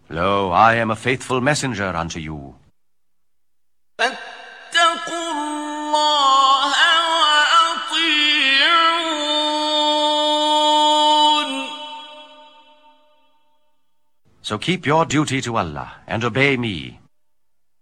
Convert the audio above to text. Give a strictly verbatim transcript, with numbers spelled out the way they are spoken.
Lo, I am a faithful messenger unto you. فاتقوا الله وأطيعون. So keep your duty to Allah and obey me.